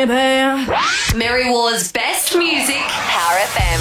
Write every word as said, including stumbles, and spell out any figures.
baby. Mary Ward's best music, Power F M.